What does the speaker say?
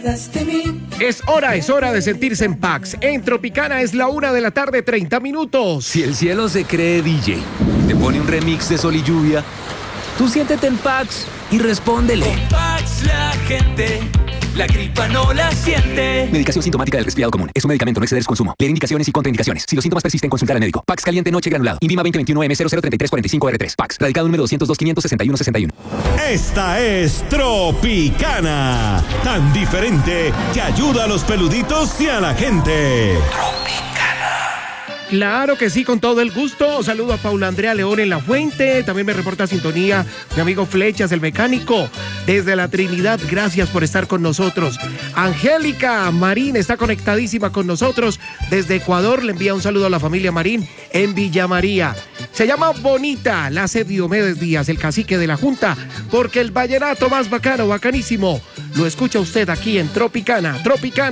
acuerdas de mí? Es hora de sentirse en Pax. En Tropicana es la 1:30 p.m. Si el cielo se cree DJ, te pone un remix de Sol y Lluvia, tú siéntete en Pax y respóndele. Con Pax la gente, la gripa no la siente. Medicación sintomática del resfriado común. Es un medicamento, no exceder su consumo. Leer indicaciones y contraindicaciones. Si los síntomas persisten, consultar al médico. Pax caliente noche granulado. Invima 2021M003345R3. Pax. Radicado número 202-561-61. Esta es Tropicana. Tan diferente que ayuda a los peluditos y a la gente. Claro que sí, con todo el gusto. Saludo a Paula Andrea León en La Fuente. También me reporta sintonía mi amigo Flechas, el mecánico, desde la Trinidad. Gracias por estar con nosotros. Angélica Marín está conectadísima con nosotros desde Ecuador. Le envía un saludo a la familia Marín en Villa María. Se llama Bonita, la hace Diomedes Díaz, el cacique de la Junta, porque el vallenato más bacano, bacanísimo, lo escucha usted aquí en Tropicana. Tropicana.